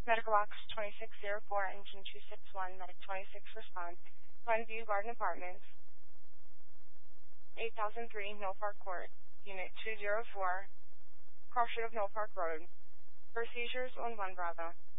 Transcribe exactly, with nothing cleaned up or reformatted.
Medical Box twenty-six oh four, Engine two six one, Medic twenty-six response. Glenview Garden Apartments, eight thousand three, Mill Park Court, Unit two oh four, crossing of Mill Park Road. For seizures on one Bravo.